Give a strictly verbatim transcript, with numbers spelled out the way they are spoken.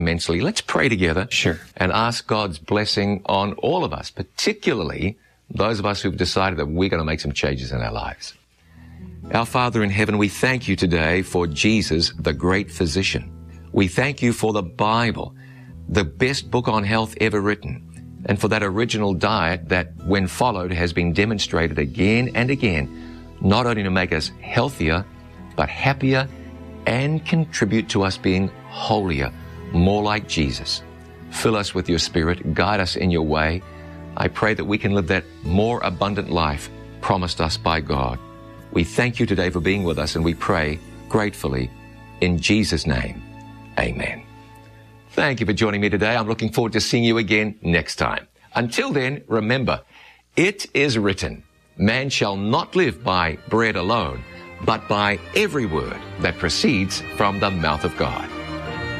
immensely. Let's pray together. Sure. And ask God's blessing on all of us, particularly those of us who've decided that we're going to make some changes in our lives. Our Father in heaven, we thank you today for Jesus, the great physician. We thank you for the Bible, the best book on health ever written, and for that original diet that, when followed, has been demonstrated again and again, not only to make us healthier, but happier and contribute to us being holier, more like Jesus. Fill us with your Spirit, guide us in your way. I pray that we can live that more abundant life promised us by God. We thank you today for being with us, and we pray gratefully in Jesus' name. Amen. Thank you for joining me today. I'm looking forward to seeing you again next time. Until then, remember, it is written, man shall not live by bread alone, but by every word that proceeds from the mouth of God.